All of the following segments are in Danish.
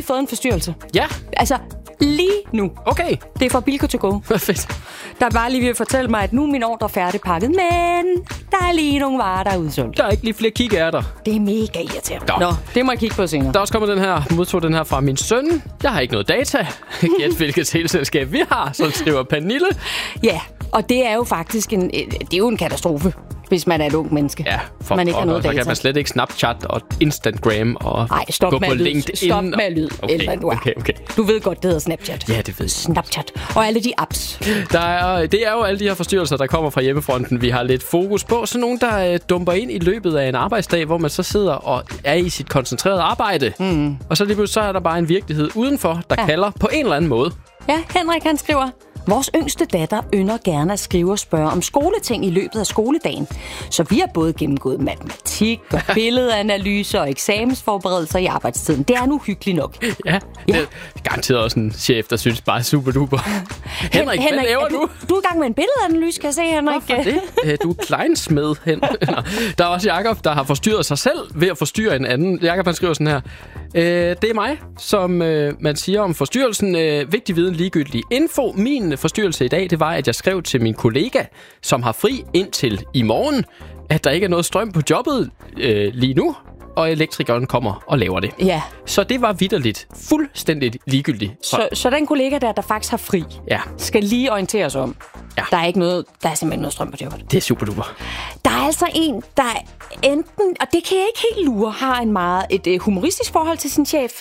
lige fået en forstyrrelse. Ja. Altså, lige nu. Okay. Det er fra Bilko to go. Fedt. Der er bare lige ved at fortælle mig, at nu er min ordre færdigpakket, men der er lige nogle varer, der er udsolgt. Der er ikke lige flere kikærter. Det er mega irriterende. Nå, det må jeg kigge på senere. Der er også kommet modtog den her fra min søn. Jeg har ikke noget data. Gæt hvilket teleselskab vi har, som skriver Pernille. Ja, og det er jo faktisk det er jo en katastrofe, hvis man er et ung menneske. Ja, man ikke har noget så data. kan man slet ikke Snapchat og Instagram og gå på LinkedIn. Stop med lyd. Okay. Du ved godt, det hedder Snapchat. Ja, det ved jeg. Snapchat. Og alle de apps. Det er jo alle de her forstyrrelser, der kommer fra hjemmefronten, vi har lidt fokus på. Så nogen, der dumper ind i løbet af en arbejdsdag, hvor man så sidder og er i sit koncentrerede arbejde. Og så lige pludselig så er der bare en virkelighed udenfor, der kalder på en eller anden måde. Ja, Henrik han skriver: vores yngste datter ynder gerne at skrive og spørge om skoleting i løbet af skoledagen. Så vi har både gennemgået matematik og billedanalyse og eksamensforberedelser i arbejdstiden. Det er nu hyggeligt nok. Ja, det er garanteret også en chef, der synes bare er super duper. Henrik, hvad laver du? Du er i gang med en billedanalyse, kan jeg se, Henrik. Hvorfor det? Du er kleinsmed, Der er også Jakob, der har forstyrret sig selv ved at forstyrre en anden. Jakob, han skriver sådan her: det er mig, som man siger om forstyrrelsen. Vigtig viden, ligegyldig info. Min forstyrrelse i dag, det var, at jeg skrev til min kollega, som har fri indtil i morgen, at der ikke er noget strøm på jobbet lige nu, og elektrikeren kommer og laver det. Ja. Så det var vitterligt fuldstændig ligegyldigt. Så den kollega der faktisk har fri, skal lige orientere os om. Ja. Der er simpelthen noget strøm på jobbet. Det er super duper. Der er altså en, der enten, og det kan jeg ikke helt lure, har et humoristisk forhold til sin chef,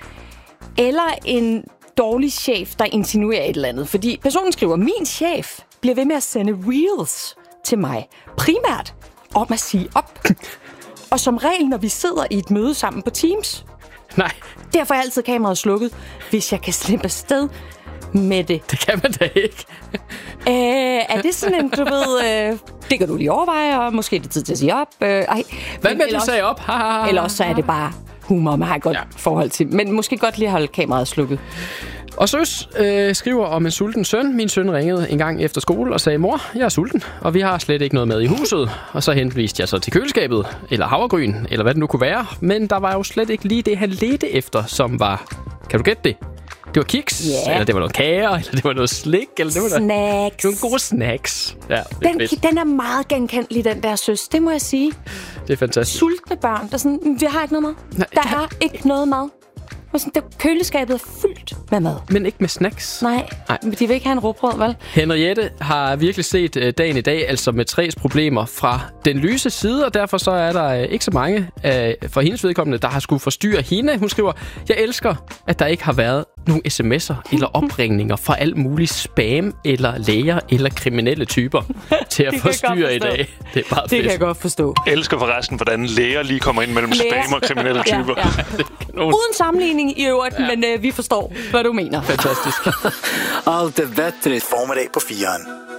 eller en dårlig chef, der insinuerer et eller andet. Fordi personen skriver: min chef bliver ved med at sende reels til mig, primært om at sige op. Og som regel, når vi sidder i et møde sammen på Teams. Nej. Derfor er altid kameraet slukket, hvis jeg kan slippe afsted med det. Det kan man da ikke. Er det sådan en, du ved, det kan du lige overveje, og måske er det tid til at sige op. Hvad med, du sagde op? Eller også så er det bare humor, man har et godt forhold til. Men måske godt lige holde kameraet slukket. Og Søs skriver om en sulten søn. Min søn ringede en gang efter skole og sagde: mor, jeg er sulten, og vi har slet ikke noget med i huset. Og så henviste jeg så til køleskabet, eller havregryn, eller hvad det nu kunne være. Men der var jo slet ikke lige det, han ledte efter, som var... Kan du gætte det? Det var kiks, eller det var noget kager, eller det var noget slik, eller det var snacks. Nogle gode snacks. Ja, den er meget genkendelig, den der Søs. Det må jeg sige. Det er fantastisk. Sultne børn, der sådan, vi har ikke noget mad. Nej, der er ikke noget mad. Køleskabet er fyldt med mad. Men ikke med snacks. Nej. Men de vil ikke have en råbrød, vel? Henriette har virkelig set dagen i dag, altså med 3's problemer fra den lyse side, og derfor så er der ikke så mange for hendes vedkommende, der har skulle forstyrre hende. Hun skriver: jeg elsker, at der ikke har været nogle sms'er eller opringninger fra alt muligt spam eller læger eller kriminelle typer til at forstyrre i dag. Det er bare fedt. Det kan jeg godt forstå. Jeg elsker forresten, hvordan læger lige kommer ind mellem spam og kriminelle typer. Ja. Uden sammenligning i øvrigt, men vi forstår, hvad du mener. Fantastisk. Allt är bättre. Formiddag på 4'eren.